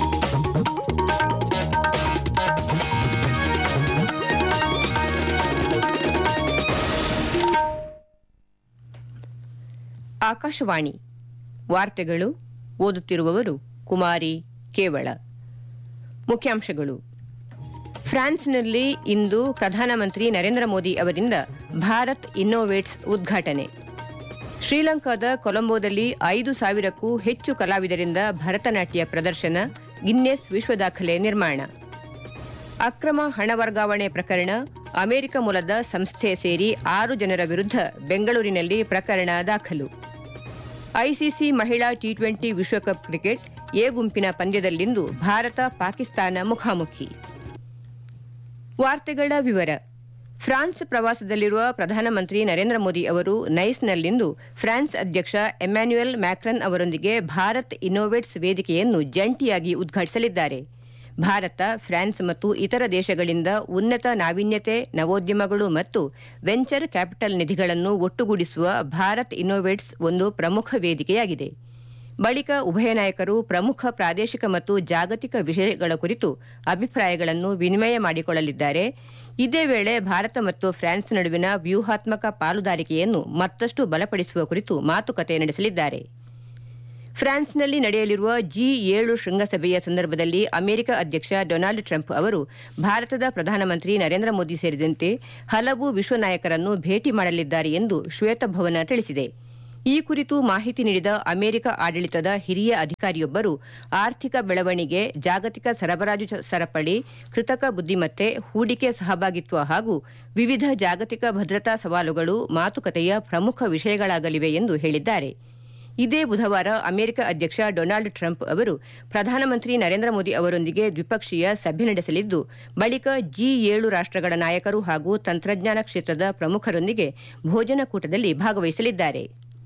ಆಕಾಶವಾಣಿ ವಾರ್ತೆಗಳು. ಓದುತ್ತಿರುವವರು ಕುಮಾರಿ ಕೇವಳ. ಮುಖ್ಯಾಂಶಗಳು. ಫ್ರಾನ್ಸ್ನಲ್ಲಿ ಇಂದು ಪ್ರಧಾನಮಂತ್ರಿ ನರೇಂದ್ರ ಮೋದಿ ಅವರಿಂದ ಭಾರತ್ ಇನ್ನೋವೇಟ್ಸ್ ಉದ್ಘಾಟನೆ. ಶ್ರೀಲಂಕಾದ ಕೊಲಂಬೋದಲ್ಲಿ ಐದು ಸಾವಿರಕ್ಕೂ ಹೆಚ್ಚು ಕಲಾವಿದರಿಂದ ಭರತನಾಟ್ಯ ಪ್ರದರ್ಶನ, ಗಿನ್ನೆಸ್ ವಿಶ್ವ ದಾಖಲೆ ನಿರ್ಮಾಣ. ಅಕ್ರಮ ಹಣ ವರ್ಗಾವಣೆ ಪ್ರಕರಣ, ಅಮೆರಿಕ ಮೂಲದ ಸಂಸ್ಥೆ ಸೇರಿ ಆರು ಜನರ ವಿರುದ್ಧ ಬೆಂಗಳೂರಿನಲ್ಲಿ ಪ್ರಕರಣ ದಾಖಲು. ಐಸಿಸಿ ಮಹಿಳಾ ಟಿ ಟ್ವೆಂಟಿ ವಿಶ್ವಕಪ್ ಕ್ರಿಕೆಟ್ ಎ ಗುಂಪಿನ ಪಂದ್ಯದಲ್ಲಿಂದು ಭಾರತ ಪಾಕಿಸ್ತಾನ ಮುಖಾಮುಖಿ. ವಾರ್ತೆಗಳ ವಿವರ. ಫ್ರಾನ್ಸ್ ಪ್ರವಾಸದಲ್ಲಿರುವ ಪ್ರಧಾನಮಂತ್ರಿ ನರೇಂದ್ರ ಮೋದಿ ಅವರು ನೈಸ್ನಲ್ಲಿಂದು ಫ್ರಾನ್ಸ್ ಅಧ್ಯಕ್ಷ ಎಮ್ಯಾನ್ಯುಯಲ್ ಮ್ಯಾಕ್ರನ್ ಅವರೊಂದಿಗೆ ಭಾರತ್ ಇನ್ನೋವೇಟ್ಸ್ ವೇದಿಕೆಯನ್ನು ಜಂಟಿಯಾಗಿ ಉದ್ಘಾಟಿಸಲಿದ್ದಾರೆ. ಭಾರತ, ಫ್ರಾನ್ಸ್ ಮತ್ತು ಇತರ ದೇಶಗಳಿಂದ ಉನ್ನತ ನಾವೀನ್ಯತೆ, ನವೋದ್ಯಮಗಳು ಮತ್ತು ವೆಂಚರ್ ಕ್ಯಾಪಿಟಲ್ ನಿಧಿಗಳನ್ನು ಒಟ್ಟುಗೂಡಿಸುವ ಭಾರತ್ ಇನ್ನೋವೇಟ್ಸ್ ಒಂದು ಪ್ರಮುಖ ವೇದಿಕೆಯಾಗಿದೆ. ಬಳಿಕ ಉಭಯ ನಾಯಕರು ಪ್ರಮುಖ ಪ್ರಾದೇಶಿಕ ಮತ್ತು ಜಾಗತಿಕ ವಿಷಯಗಳ ಕುರಿತು ಅಭಿಪ್ರಾಯಗಳನ್ನು ವಿನಿಮಯ ಮಾಡಿಕೊಳ್ಳಲಿದ್ದಾರೆ. ಇದೇ ವೇಳೆ ಭಾರತ ಮತ್ತು ಫ್ರಾನ್ಸ್ ನಡುವಿನ ವ್ಯೂಹಾತ್ಮಕ ಪಾಲುದಾರಿಕೆಯನ್ನು ಮತ್ತಷ್ಟು ಬಲಪಡಿಸುವ ಕುರಿತು ಮಾತುಕತೆ ನಡೆಸಲಿದ್ದಾರೆ. ಫ್ರಾನ್ಸ್ನಲ್ಲಿ ನಡೆಯಲಿರುವ ಜಿ ಏಳು ಶೃಂಗಸಭೆಯ ಸಂದರ್ಭದಲ್ಲಿ ಅಮೆರಿಕ ಅಧ್ಯಕ್ಷ ಡೊನಾಲ್ಡ್ ಟ್ರಂಪ್ ಅವರು ಭಾರತದ ಪ್ರಧಾನಮಂತ್ರಿ ನರೇಂದ್ರ ಮೋದಿ ಸೇರಿದಂತೆ ಹಲವು ವಿಶ್ವ ನಾಯಕರನ್ನು ಭೇಟಿ ಮಾಡಲಿದ್ದಾರೆ ಎಂದು ಶ್ವೇತಭವನ ತಿಳಿಸಿದೆ. ಈ ಕುರಿತು ಮಾಹಿತಿ ನೀಡಿದ ಅಮೆರಿಕ ಆಡಳಿತದ ಹಿರಿಯ ಅಧಿಕಾರಿಯೊಬ್ಬರು, ಆರ್ಥಿಕ ಬೆಳವಣಿಗೆ, ಜಾಗತಿಕ ಸರಬರಾಜು ಸರಪಳಿ, ಕೃತಕ ಬುದ್ದಿಮತ್ತೆ, ಹೂಡಿಕೆ ಸಹಭಾಗಿತ್ವ ಹಾಗೂ ವಿವಿಧ ಜಾಗತಿಕ ಭದ್ರತಾ ಸವಾಲುಗಳು ಮಾತುಕತೆಯ ಪ್ರಮುಖ ವಿಷಯಗಳಾಗಲಿವೆ ಎಂದು ಹೇಳಿದ್ದಾರೆ. ಇದೇ ಬುಧವಾರ ಅಮೆರಿಕ ಅಧ್ಯಕ್ಷ ಡೊನಾಲ್ಡ್ ಟ್ರಂಪ್ ಅವರು ಪ್ರಧಾನಮಂತ್ರಿ ನರೇಂದ್ರ ಮೋದಿ ಅವರೊಂದಿಗೆ ದ್ವಿಪಕ್ಷೀಯ ಸಭೆ ನಡೆಸಲಿದ್ದು, ಬಳಿಕ ಜಿ ಏಳು ರಾಷ್ಟ್ರಗಳ ನಾಯಕರು ಹಾಗೂ ತಂತ್ರಜ್ಞಾನ ಕ್ಷೇತ್ರದ ಪ್ರಮುಖರೊಂದಿಗೆ ಭೋಜನಕೂಟದಲ್ಲಿ ಭಾಗವಹಿಸಲಿದ್ದಾರೆ.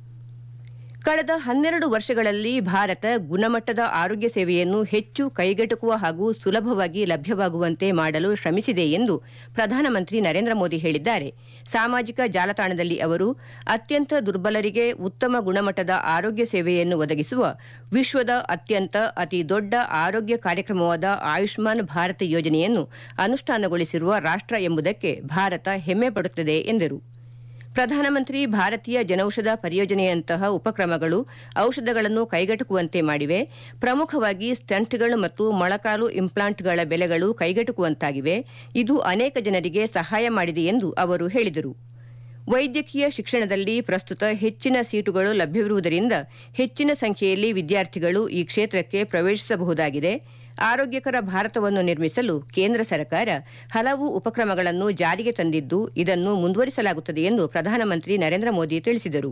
ಕಳೆದ ಹನ್ನೆರಡು ವರ್ಷಗಳಲ್ಲಿ ಭಾರತ ಗುಣಮಟ್ಟದ ಆರೋಗ್ಯ ಸೇವೆಯನ್ನು ಹೆಚ್ಚು ಕೈಗೆಟುಕುವ ಹಾಗೂ ಸುಲಭವಾಗಿ ಲಭ್ಯವಾಗುವಂತೆ ಮಾಡಲು ಶ್ರಮಿಸಿದೆ ಎಂದು ಪ್ರಧಾನಮಂತ್ರಿ ನರೇಂದ್ರ ಮೋದಿ ಹೇಳಿದ್ದಾರೆ. ಸಾಮಾಜಿಕ ಜಾಲತಾಣದಲ್ಲಿ ಅವರು ಅತ್ಯಂತ ದುರ್ಬಲರಿಗೆ ಉತ್ತಮ ಗುಣಮಟ್ಟದ ಆರೋಗ್ಯ ಸೇವೆಯನ್ನು ಒದಗಿಸುವ ವಿಶ್ವದ ಅತ್ಯಂತ ಅತಿ ದೊಡ್ಡ ಆರೋಗ್ಯ ಕಾರ್ಯಕ್ರಮವಾದ ಆಯುಷ್ಮಾನ್ ಭಾರತ್ ಯೋಜನೆಯನ್ನು ಅನುಷ್ಠಾನಗೊಳಿಸಿರುವ ರಾಷ್ಟ್ರ ಎಂಬುದಕ್ಕೆ ಭಾರತ ಹೆಮ್ಮೆ ಪಡುತ್ತದೆ ಎಂದರು. ಪ್ರಧಾನಮಂತ್ರಿ ಭಾರತೀಯ ಜನೌಷಧ ಪರಿಯೋಜನೆಯಂತಹ ಉಪಕ್ರಮಗಳು ಔಷಧಗಳನ್ನು ಕೈಗೆಟುಕುವಂತೆ ಮಾಡಿವೆ. ಪ್ರಮುಖವಾಗಿ ಸ್ಟಂಟ್ಗಳು ಮತ್ತು ಮೊಳಕಾಲು ಇಂಪ್ಲಾಂಟ್ಗಳ ಬೆಲೆಗಳು ಕೈಗೆಟುಕುವಂತಾಗಿವೆ. ಇದು ಅನೇಕ ಜನರಿಗೆ ಸಹಾಯ ಮಾಡಿದೆ ಎಂದು ಅವರು ಹೇಳಿದರು. ವೈದ್ಯಕೀಯ ಶಿಕ್ಷಣದಲ್ಲಿ ಪ್ರಸ್ತುತ ಹೆಚ್ಚಿನ ಸೀಟುಗಳು ಲಭ್ಯವಿರುವುದರಿಂದ ಹೆಚ್ಚಿನ ಸಂಖ್ಯೆಯಲ್ಲಿ ವಿದ್ಯಾರ್ಥಿಗಳು ಈ ಕ್ಷೇತ್ರಕ್ಕೆ ಪ್ರವೇಶಿಸಬಹುದಾಗಿದೆ. ಆರೋಗ್ಯಕರ ಭಾರತವನ್ನು ನಿರ್ಮಿಸಲು ಕೇಂದ್ರ ಸರ್ಕಾರ ಹಲವು ಉಪಕ್ರಮಗಳನ್ನು ಜಾರಿಗೆ ತಂದಿದ್ದು, ಇದನ್ನು ಮುಂದುವರಿಸಲಾಗುತ್ತದೆ ಎಂದು ಪ್ರಧಾನಮಂತ್ರಿ ನರೇಂದ್ರ ಮೋದಿ ತಿಳಿಸಿದರು.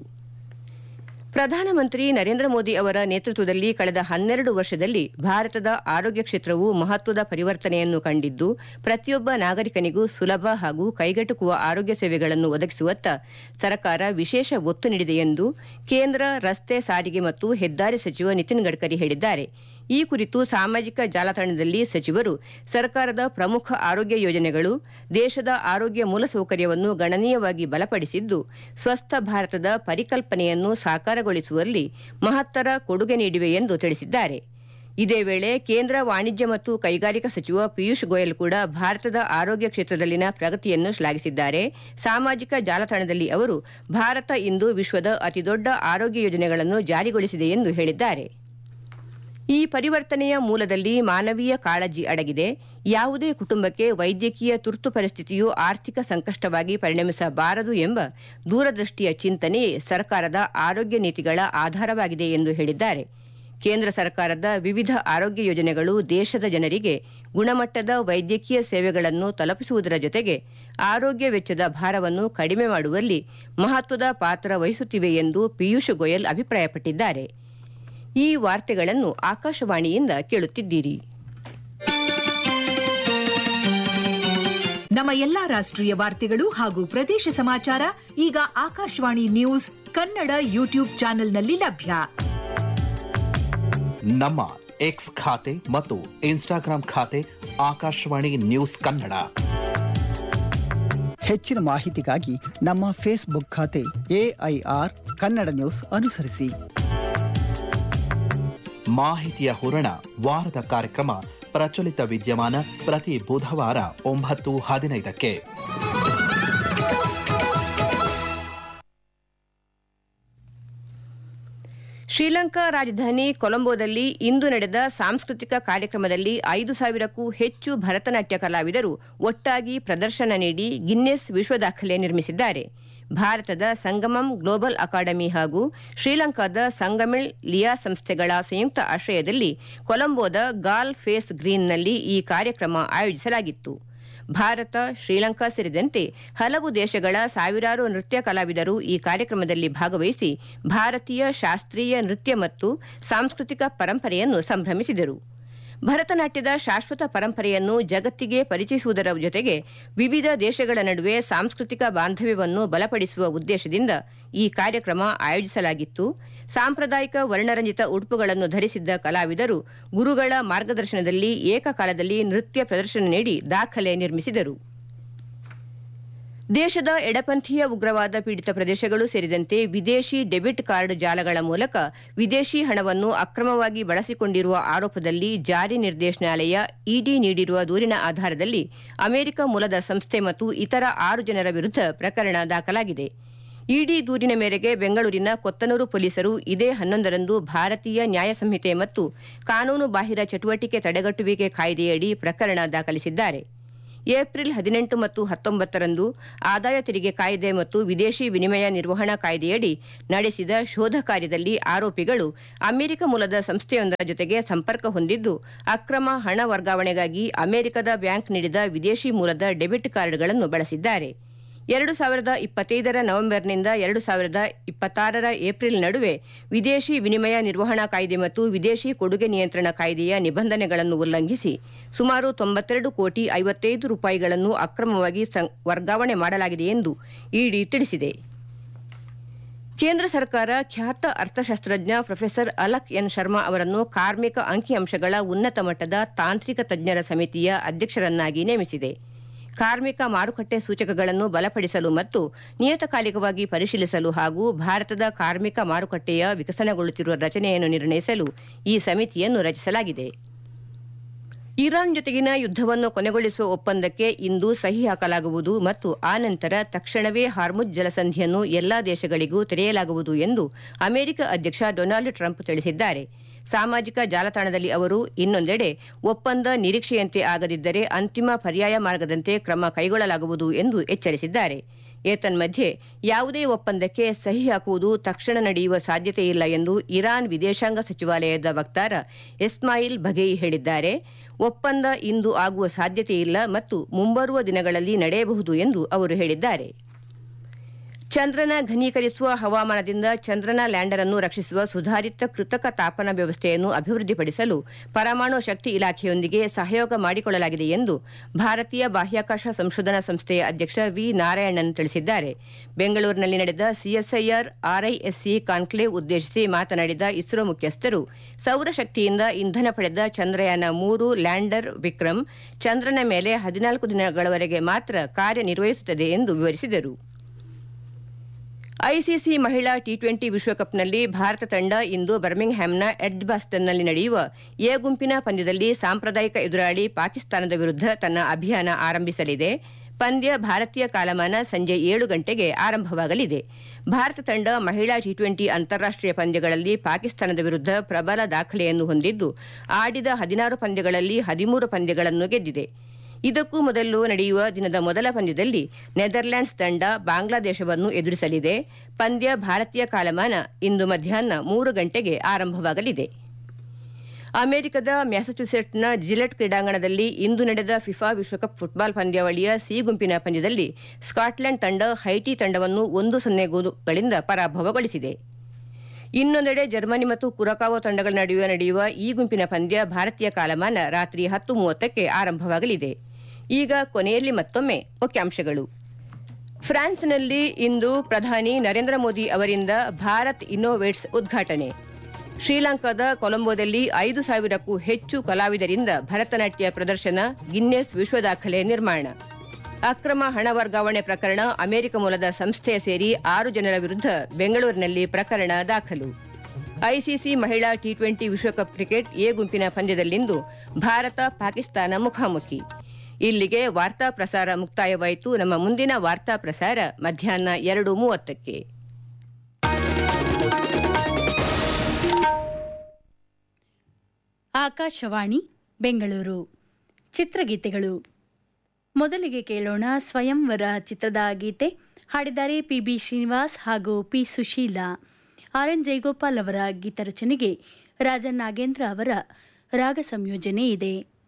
ಪ್ರಧಾನಮಂತ್ರಿ ನರೇಂದ್ರ ಮೋದಿ ಅವರ ನೇತೃತ್ವದಲ್ಲಿ ಕಳೆದ ಹನ್ನೆರಡು ವರ್ಷದಲ್ಲಿ ಭಾರತದ ಆರೋಗ್ಯ ಕ್ಷೇತ್ರವು ಮಹತ್ವದ ಪರಿವರ್ತನೆಯನ್ನು ಕಂಡಿದ್ದು, ಪ್ರತಿಯೊಬ್ಬ ನಾಗರಿಕನಿಗೂ ಸುಲಭ ಹಾಗೂ ಕೈಗೆಟುಕುವ ಆರೋಗ್ಯ ಸೇವೆಗಳನ್ನು ಒದಗಿಸುವತ್ತ ಸರ್ಕಾರ ವಿಶೇಷ ಒತ್ತು ನೀಡಿದೆ ಎಂದು ಕೇಂದ್ರ ರಸ್ತೆ ಸಾರಿಗೆ ಮತ್ತು ಹೆದ್ದಾರಿ ಸಚಿವ ನಿತಿನ್ ಗಡ್ಕರಿ ಹೇಳಿದ್ದಾರೆ. ಈ ಕುರಿತು ಸಾಮಾಜಿಕ ಜಾಲತಾಣದಲ್ಲಿ ಸಚಿವರು ಸರ್ಕಾರದ ಪ್ರಮುಖ ಆರೋಗ್ಯ ಯೋಜನೆಗಳು ದೇಶದ ಆರೋಗ್ಯ ಮೂಲಸೌಕರ್ಯವನ್ನು ಗಣನೀಯವಾಗಿ ಬಲಪಡಿಸಿದ್ದು, ಸ್ವಸ್ಥ ಭಾರತದ ಪರಿಕಲ್ಪನೆಯನ್ನು ಸಾಕಾರಗೊಳಿಸುವಲ್ಲಿ ಮಹತ್ತರ ಕೊಡುಗೆ ನೀಡಿವೆ ಎಂದು ತಿಳಿಸಿದ್ದಾರೆ. ಇದೇ ವೇಳೆ ಕೇಂದ್ರ ವಾಣಿಜ್ಯ ಮತ್ತು ಕೈಗಾರಿಕಾ ಸಚಿವ ಪಿಯೂಷ್ ಗೋಯಲ್ ಕೂಡ ಭಾರತದ ಆರೋಗ್ಯ ಕ್ಷೇತ್ರದಲ್ಲಿನ ಪ್ರಗತಿಯನ್ನು ಶ್ಲಾಘಿಸಿದ್ದಾರೆ. ಸಾಮಾಜಿಕ ಜಾಲತಾಣದಲ್ಲಿ ಅವರು ಭಾರತ ಇಂದು ವಿಶ್ವದ ಅತಿದೊಡ್ಡ ಆರೋಗ್ಯ ಯೋಜನೆಗಳನ್ನು ಜಾರಿಗೊಳಿಸಿದೆ ಎಂದು ಹೇಳಿದ್ದಾರೆ. ಈ ಪರಿವರ್ತನೆಯ ಮೂಲದಲ್ಲಿ ಮಾನವೀಯ ಕಾಳಜಿ ಅಡಗಿದೆ. ಯಾವುದೇ ಕುಟುಂಬಕ್ಕೆ ವೈದ್ಯಕೀಯ ತುರ್ತು ಪರಿಸ್ಥಿತಿಯು ಆರ್ಥಿಕ ಸಂಕಷ್ಟವಾಗಿ ಪರಿಣಮಿಸಬಾರದು ಎಂಬ ದೂರದೃಷ್ಟಿಯ ಚಿಂತನೆಯೇ ಸರ್ಕಾರದ ಆರೋಗ್ಯ ನೀತಿಗಳ ಆಧಾರವಾಗಿದೆ ಎಂದು ಹೇಳಿದ್ದಾರೆ. ಕೇಂದ್ರ ಸರ್ಕಾರದ ವಿವಿಧ ಆರೋಗ್ಯ ಯೋಜನೆಗಳು ದೇಶದ ಜನರಿಗೆ ಗುಣಮಟ್ಟದ ವೈದ್ಯಕೀಯ ಸೇವೆಗಳನ್ನು ತಲುಪಿಸುವುದರ ಜೊತೆಗೆ ಆರೋಗ್ಯ ವೆಚ್ಚದ ಭಾರವನ್ನು ಕಡಿಮೆ ಮಾಡುವಲ್ಲಿ ಮಹತ್ವದ ಪಾತ್ರ ವಹಿಸುತ್ತಿವೆ ಎಂದು ಪಿಯೂಷ್ ಗೋಯಲ್ ಅಭಿಪ್ರಾಯಪಟ್ಟಿದ್ದಾರೆ. ಈ ವಾರ್ತೆಗಳನ್ನು ಆಕಾಶವಾಣಿಯಿಂದ ಕೇಳುತ್ತಿದ್ದೀರಿ. ನಮ್ಮ ಎಲ್ಲಾ ರಾಷ್ಟ್ರೀಯ ವಾರ್ತೆಗಳು ಹಾಗೂ ಪ್ರದೇಶ ಸಮಾಚಾರ ಈಗ ಆಕಾಶವಾಣಿ ನ್ಯೂಸ್ ಕನ್ನಡ ಯೂಟ್ಯೂಬ್ ಚಾನೆಲ್ನಲ್ಲಿ ಲಭ್ಯ. ನಮ್ಮ ಎಕ್ಸ್ ಖಾತೆ ಮತ್ತು ಇನ್ಸ್ಟಾಗ್ರಾಂ ಖಾತೆ ಆಕಾಶವಾಣಿ ನ್ಯೂಸ್ ಕನ್ನಡ. ಹೆಚ್ಚಿನ ಮಾಹಿತಿಗಾಗಿ ನಮ್ಮ ಫೇಸ್ಬುಕ್ ಖಾತೆ ಎಐಆರ್ ಕನ್ನಡ ನ್ಯೂಸ್ ಅನುಸರಿಸಿ. ಮಾಹಿತಿಯ ಹೂರಣ ವಾರದ ಕಾರ್ಯಕ್ರಮ ಪ್ರಚಲಿತ ವಿದ್ಯಮಾನ ಪ್ರತಿ ಬುಧವಾರ ಒಂಬತ್ತು ಹದಿನೈದಕ್ಕೆ. ಶ್ರೀಲಂಕಾ ರಾಜಧಾನಿ ಕೊಲಂಬೋದಲ್ಲಿ ಇಂದು ನಡೆದ ಸಾಂಸ್ಕೃತಿಕ ಕಾರ್ಯಕ್ರಮದಲ್ಲಿ ಐದು ಸಾವಿರಕ್ಕೂ ಹೆಚ್ಚು ಭರತನಾಟ್ಯ ಕಲಾವಿದರು ಒಟ್ಟಾಗಿ ಪ್ರದರ್ಶನ ನೀಡಿ ಗಿನ್ನೆಸ್ ವಿಶ್ವ ದಾಖಲೆ ನಿರ್ಮಿಸಿದ್ದಾರೆ. ಭಾರತದ ಸಂಗಮಂ ಗ್ಲೋಬಲ್ ಅಕಾಡೆಮಿ ಹಾಗೂ ಶ್ರೀಲಂಕಾದ ಸಂಗಮಿಳ್ ಲಿಯಾ ಸಂಸ್ಥೆಗಳ ಸಂಯುಕ್ತ ಆಶ್ರಯದಲ್ಲಿ ಕೊಲಂಬೋದ ಗಾಲ್ ಫೇಸ್ ಗ್ರೀನ್ನಲ್ಲಿ ಈ ಕಾರ್ಯಕ್ರಮ ಆಯೋಜಿಸಲಾಗಿತ್ತು. ಭಾರತ, ಶ್ರೀಲಂಕಾ ಸೇರಿದಂತೆ ಹಲವು ದೇಶಗಳ ಸಾವಿರಾರು ನೃತ್ಯ ಕಲಾವಿದರು ಈ ಕಾರ್ಯಕ್ರಮದಲ್ಲಿ ಭಾಗವಹಿಸಿ ಭಾರತೀಯ ಶಾಸ್ತ್ರೀಯ ನೃತ್ಯ ಮತ್ತು ಸಾಂಸ್ಕೃತಿಕ ಪರಂಪರೆಯನ್ನು ಸಂಭ್ರಮಿಸಿದರು. ಭರತನಾಟ್ಯದ ಶಾಶ್ವತ ಪರಂಪರೆಯನ್ನು ಜಗತ್ತಿಗೆ ಪರಿಚಯಿಸುವುದರ ಜೊತೆಗೆ ವಿವಿಧ ದೇಶಗಳ ನಡುವೆ ಸಾಂಸ್ಕೃತಿಕ ಬಾಂಧವ್ಯವನ್ನು ಬಲಪಡಿಸುವ ಉದ್ದೇಶದಿಂದ ಈ ಕಾರ್ಯಕ್ರಮ ಆಯೋಜಿಸಲಾಗಿತ್ತು. ಸಾಂಪ್ರದಾಯಿಕ ವರ್ಣರಂಜಿತ ಉಡುಪುಗಳನ್ನು ಧರಿಸಿದ್ದ ಕಲಾವಿದರು ಗುರುಗಳ ಮಾರ್ಗದರ್ಶನದಲ್ಲಿ ಏಕಕಾಲದಲ್ಲಿ ನೃತ್ಯ ಪ್ರದರ್ಶನ ನೀಡಿ ದಾಖಲೆ ನಿರ್ಮಿಸಿದರು. ದೇಶದ ಎಡಪಂಥೀಯ ಉಗ್ರವಾದ ಪೀಡಿತ ಪ್ರದೇಶಗಳು ಸೇರಿದಂತೆ ವಿದೇಶಿ ಡೆಬಿಟ್ ಕಾರ್ಡ್ ಜಾಲಗಳ ಮೂಲಕ ವಿದೇಶಿ ಹಣವನ್ನು ಅಕ್ರಮವಾಗಿ ಬಳಸಿಕೊಂಡಿರುವ ಆರೋಪದಲ್ಲಿ ಜಾರಿ ನಿರ್ದೇಶನಾಲಯ ಇಡಿ ನೀಡಿರುವ ದೂರಿನ ಆಧಾರದಲ್ಲಿ ಅಮೆರಿಕ ಮೂಲದ ಸಂಸ್ಥೆ ಮತ್ತು ಇತರ ಆರು ಜನರ ವಿರುದ್ಧ ಪ್ರಕರಣ ದಾಖಲಾಗಿದೆ. ಇಡಿ ದೂರಿನ ಮೇರೆಗೆ ಬೆಂಗಳೂರಿನ ಕೊತ್ತನೂರು ಪೊಲೀಸರು ಇದೇ ಹನ್ನೊಂದರಂದು ಭಾರತೀಯ ನ್ಯಾಯ ಸಂಹಿತೆ ಮತ್ತು ಕಾನೂನು ಬಾಹಿರ ಚಟುವಟಿಕೆ ತಡೆಗಟ್ಟುವಿಕೆ ಕಾಯ್ದೆಯಡಿ ಪ್ರಕರಣ ದಾಖಲಿಸಿದ್ದಾರೆ. ಏಪ್ರಿಲ್ ಹದಿನೆಂಟು ಮತ್ತು ಹತ್ತೊಂಬತ್ತರಂದು ಆದಾಯ ತೆರಿಗೆ ಕಾಯ್ದೆ ಮತ್ತು ವಿದೇಶಿ ವಿನಿಮಯ ನಿರ್ವಹಣಾ ಕಾಯ್ದೆಯಡಿ ನಡೆಸಿದ ಶೋಧ ಕಾರ್ಯದಲ್ಲಿ ಆರೋಪಿಗಳು ಅಮೆರಿಕ ಮೂಲದ ಸಂಸ್ಥೆಯೊಂದರ ಜೊತೆಗೆ ಸಂಪರ್ಕ ಹೊಂದಿದ್ದು ಅಕ್ರಮ ಹಣ ವರ್ಗಾವಣೆಗಾಗಿ ಅಮೆರಿಕದ ಬ್ಯಾಂಕ್ ನೀಡಿದ ವಿದೇಶಿ ಮೂಲದ ಡೆಬಿಟ್ ಕಾರ್ಡ್ಗಳನ್ನು ಬಳಸಿದ್ದಾರೆ. ಎರಡು ಸಾವಿರದ ಇಪ್ಪತ್ತೈದರ ನವೆಂಬರ್ನಿಂದ ಎರಡು ಸಾವಿರದ ಇಪ್ಪತ್ತಾರರ ಏಪ್ರಿಲ್ ನಡುವೆ ವಿದೇಶಿ ವಿನಿಮಯ ನಿರ್ವಹಣಾ ಕಾಯ್ದೆ ಮತ್ತು ವಿದೇಶಿ ಕೊಡುಗೆ ನಿಯಂತ್ರಣ ಕಾಯ್ದೆಯ ನಿಬಂಧನೆಗಳನ್ನು ಉಲ್ಲಂಘಿಸಿ ಸುಮಾರು ತೊಂಬತ್ತೆರಡು ಕೋಟಿ ಐವತ್ತೈದು ರೂಪಾಯಿಗಳನ್ನು ಅಕ್ರಮವಾಗಿ ವರ್ಗಾವಣೆ ಮಾಡಲಾಗಿದೆ ಎಂದು ಇಡಿ ತಿಳಿಸಿದೆ. ಕೇಂದ್ರ ಸರ್ಕಾರ ಖ್ಯಾತ ಅರ್ಥಶಾಸ್ತ್ರಜ್ಞ ಪ್ರೊಫೆಸರ್ ಅಲಕ್ ಎನ್ ಶರ್ಮಾ ಅವರನ್ನು ಕಾರ್ಮಿಕ ಅಂಕಿಅಂಶಗಳ ಉನ್ನತ ಮಟ್ಟದ ತಾಂತ್ರಿಕ ತಜ್ಞರ ಸಮಿತಿಯ ಅಧ್ಯಕ್ಷರನ್ನಾಗಿ ನೇಮಿಸಿದೆ. ಕಾರ್ಮಿಕ ಮಾರುಕಟ್ಟೆ ಸೂಚಕಗಳನ್ನು ಬಲಪಡಿಸಲು ಮತ್ತು ನಿಯತಕಾಲಿಕವಾಗಿ ಪರಿಶೀಲಿಸಲು ಹಾಗೂ ಭಾರತದ ಕಾರ್ಮಿಕ ಮಾರುಕಟ್ಟೆಯ ವಿಕಸನಗೊಳ್ಳುತ್ತಿರುವ ರಚನೆಯನ್ನು ನಿರ್ಣಯಿಸಲು ಈ ಸಮಿತಿಯನ್ನು ರಚಿಸಲಾಗಿದೆ. ಇರಾನ್ ಜೊತೆಗಿನ ಯುದ್ಧವನ್ನು ಕೊನೆಗೊಳಿಸುವ ಒಪ್ಪಂದಕ್ಕೆ ಇಂದು ಸಹಿ ಹಾಕಲಾಗುವುದು ಮತ್ತು ಆ ನಂತರ ತಕ್ಷಣವೇ ಹಾರ್ಮುಜ್ ಜಲಸಂಧಿಯನ್ನು ಎಲ್ಲಾ ದೇಶಗಳಿಗೂ ತೆರೆಯಲಾಗುವುದು ಎಂದು ಅಮೆರಿಕ ಅಧ್ಯಕ್ಷ ಡೊನಾಲ್ಡ್ ಟ್ರಂಪ್ ತಿಳಿಸಿದ್ದಾರೆ. ಸಾಮಾಜಿಕ ಜಾಲತಾಣದಲ್ಲಿ ಅವರು ಇನ್ನೊಂದೆಡೆ ಒಪ್ಪಂದ ನಿರೀಕ್ಷೆಯಂತೆ ಆಗದಿದ್ದರೆ ಅಂತಿಮ ಪರ್ಯಾಯ ಮಾರ್ಗದಂತೆ ಕ್ರಮ ಕೈಗೊಳ್ಳಲಾಗುವುದು ಎಂದು ಎಚ್ಚರಿಸಿದ್ದಾರೆ. ಏತನ್ಮಧ್ಯೆ ಯಾವುದೇ ಒಪ್ಪಂದಕ್ಕೆ ಸಹಿ ಹಾಕುವುದು ತಕ್ಷಣ ನಡೆಯುವ ಸಾಧ್ಯತೆಯಿಲ್ಲ ಎಂದು ಇರಾನ್ ವಿದೇಶಾಂಗ ಸಚಿವಾಲಯದ ವಕ್ತಾರ ಇಸ್ಮಾಯಿಲ್ ಬಘೇಯಿ ಹೇಳಿದ್ದಾರೆ. ಒಪ್ಪಂದ ಇಂದು ಆಗುವ ಸಾಧ್ಯತೆಯಿಲ್ಲ ಮತ್ತು ಮುಂಬರುವ ದಿನಗಳಲ್ಲಿ ನಡೆಯಬಹುದು ಎಂದು ಅವರು ಹೇಳಿದ್ದಾರೆ. ಚಂದ್ರನ ಘನೀಕರಿಸುವ ಹವಾಮಾನದಿಂದ ಚಂದ್ರನ ಲ್ಯಾಂಡರ್ ಅನ್ನು ರಕ್ಷಿಸುವ ಸುಧಾರಿತ ಕೃತಕ ತಾಪನ ವ್ಯವಸ್ಥೆಯನ್ನು ಅಭಿವೃದ್ಧಿಪಡಿಸಲು ಪರಮಾಣು ಶಕ್ತಿ ಇಲಾಖೆಯೊಂದಿಗೆ ಸಹಯೋಗ ಮಾಡಿಕೊಳ್ಳಲಾಗಿದೆ ಎಂದು ಭಾರತೀಯ ಬಾಹ್ಯಾಕಾಶ ಸಂಶೋಧನಾ ಸಂಸ್ಥೆಯ ಅಧ್ಯಕ್ಷ ವಿ ನಾರಾಯಣನ್ ತಿಳಿಸಿದ್ದಾರೆ. ಬೆಂಗಳೂರಿನಲ್ಲಿ ನಡೆದ ಸಿಎಸ್ಐಆರ್ ಆರ್ಐಎಸ್ಸಿ ಕಾನ್ಕ್ಲೇವ್ ಉದ್ದೇಶಿಸಿ ಮಾತನಾಡಿದ ಇಸ್ರೋ ಮುಖ್ಯಸ್ಥರು ಸೌರಶಕ್ತಿಯಿಂದ ಇಂಧನ ಪಡೆದ ಚಂದ್ರಯಾನ ಮೂರು ಲ್ಯಾಂಡರ್ ವಿಕ್ರಮ್ ಚಂದ್ರನ ಮೇಲೆ ಹದಿನಾಲ್ಕು ದಿನಗಳವರೆಗೆ ಮಾತ್ರ ಕಾರ್ಯನಿರ್ವಹಿಸುತ್ತದೆ ಎಂದು ವಿವರಿಸಿದರು. ಐಸಿಸಿ ಮಹಿಳಾ ಟಿ ಟ್ವೆಂಟಿ ವಿಶ್ವಕಪ್ನಲ್ಲಿ ಭಾರತ ತಂಡ ಇಂದು ಬರ್ಮಿಂಗ್ಹ್ಯಾಮ್ನ ಎಡ್ಜ್ಬಾಸ್ಟನ್ನಲ್ಲಿ ನಡೆಯುವ ಎ ಗುಂಪಿನ ಪಂದ್ಯದಲ್ಲಿ ಸಾಂಪ್ರದಾಯಿಕ ಎದುರಾಳಿ ಪಾಕಿಸ್ತಾನದ ವಿರುದ್ಧ ತನ್ನ ಅಭಿಯಾನ ಆರಂಭಿಸಲಿದೆ. ಪಂದ್ಯ ಭಾರತೀಯ ಕಾಲಮಾನ ಸಂಜೆ ಏಳು ಗಂಟೆಗೆ ಆರಂಭವಾಗಲಿದೆ. ಭಾರತ ತಂಡ ಮಹಿಳಾ ಟಿ ಟ್ವೆಂಟಿ ಅಂತಾರಾಷ್ಟೀಯ ಪಂದ್ಯಗಳಲ್ಲಿ ಪಾಕಿಸ್ತಾನದ ವಿರುದ್ಧ ಪ್ರಬಲ ದಾಖಲೆಯನ್ನು ಹೊಂದಿದ್ದು ಆಡಿದ ಹದಿನಾರು ಪಂದ್ಯಗಳಲ್ಲಿ ಹದಿಮೂರು ಪಂದ್ಯಗಳನ್ನು ಗೆದ್ದಿದೆ. ಇದಕ್ಕೂ ಮೊದಲು ನಡೆಯುವ ದಿನದ ಮೊದಲ ಪಂದ್ಯದಲ್ಲಿ ನೆದರ್ಲ್ಯಾಂಡ್ಸ್ ತಂಡ ಬಾಂಗ್ಲಾದೇಶವನ್ನು ಎದುರಿಸಲಿದೆ. ಪಂದ್ಯ ಭಾರತೀಯ ಕಾಲಮಾನ ಇಂದು ಮಧ್ಯಾಹ್ನ ಮೂರು ಗಂಟೆಗೆ ಆರಂಭವಾಗಲಿದೆ. ಅಮೆರಿಕದ ಮ್ಯಾಸಚೂಸೆಟ್ಸ್ನ ಜಿಲೆಟ್ ಕ್ರೀಡಾಂಗಣದಲ್ಲಿ ಇಂದು ನಡೆದ ಫಿಫಾ ವಿಶ್ವಕಪ್ ಫುಟ್ಬಾಲ್ ಪಂದ್ಯಾವಳಿಯ ಸಿ ಗುಂಪಿನ ಪಂದ್ಯದಲ್ಲಿ ಸ್ಕಾಟ್ಲೆಂಡ್ ತಂಡ ಹೈಟಿ ತಂಡವನ್ನು ಒಂದು ಸೊನ್ನೆ ಗೋಲುಗಳಿಂದ ಪರಾಭವಗೊಳಿಸಿದೆ. ಇನ್ನೊಂದೆಡೆ ಜರ್ಮನಿ ಮತ್ತು ಕುರಕಾವೋ ತಂಡಗಳ ನಡುವೆ ನಡೆಯುವ ಈ ಗುಂಪಿನ ಪಂದ್ಯ ಭಾರತೀಯ ಕಾಲಮಾನ ರಾತ್ರಿ ಹತ್ತು ಮೂವತ್ತಕ್ಕೆ ಆರಂಭವಾಗಲಿದೆ. ಈಗ ಕೊನೆಯಲ್ಲಿ ಮತ್ತೊಮ್ಮೆ ಮುಖ್ಯಾಂಶಗಳು. ಫ್ರಾನ್ಸ್ನಲ್ಲಿ ಇಂದು ಪ್ರಧಾನಿ ನರೇಂದ್ರ ಮೋದಿ ಅವರಿಂದ ಭಾರತ್ ಇನ್ನೋವೇಟ್ಸ್ ಉದ್ಘಾಟನೆ. ಶ್ರೀಲಂಕಾದ ಕೊಲಂಬೋದಲ್ಲಿ ಐದು ಸಾವಿರಕ್ಕೂ ಹೆಚ್ಚು ಕಲಾವಿದರಿಂದ ಭರತನಾಟ್ಯ ಪ್ರದರ್ಶನ, ಗಿನ್ನೆಸ್ ವಿಶ್ವ ದಾಖಲೆ ನಿರ್ಮಾಣ. ಅಕ್ರಮ ಹಣ ವರ್ಗಾವಣೆ ಪ್ರಕರಣ, ಅಮೆರಿಕ ಮೂಲದ ಸಂಸ್ಥೆಯ ಸೇರಿ ಆರು ಜನರ ವಿರುದ್ಧ ಬೆಂಗಳೂರಿನಲ್ಲಿ ಪ್ರಕರಣ ದಾಖಲು. ಐಸಿಸಿ ಮಹಿಳಾ ಟಿ ಟ್ವೆಂಟಿ ವಿಶ್ವಕಪ್ ಕ್ರಿಕೆಟ್ ಎ ಗುಂಪಿನ ಪಂದ್ಯದಲ್ಲಿಂದು ಭಾರತ ಪಾಕಿಸ್ತಾನ ಮುಖಾಮುಖಿ. ಇಲ್ಲಿಗೆ ವಾರ್ತಾ ಪ್ರಸಾರ ಮುಕ್ತಾಯವಾಯಿತು. ನಮ್ಮ ಮುಂದಿನ ವಾರ್ತಾ ಪ್ರಸಾರ ಮಧ್ಯಾಹ್ನ ಎರಡು ಮೂವತ್ತಕ್ಕೆ. ಆಕಾಶವಾಣಿ ಬೆಂಗಳೂರು. ಚಿತ್ರಗೀತೆಗಳು. ಮೊದಲಿಗೆ ಕೇಳೋಣ ಸ್ವಯಂವರ ಚಿತ್ರದ ಗೀತೆ. ಹಾಡಿದ್ದಾರೆ ಪಿ ಬಿ ಶ್ರೀನಿವಾಸ್ ಹಾಗೂ P Sushila. R N Jayagopal ಅವರ ಗೀತರಚನೆಗೆ ರಾಜನ್ ನಾಗೇಂದ್ರ ಅವರ ರಾಗ ಸಂಯೋಜನೆ ಇದೆ.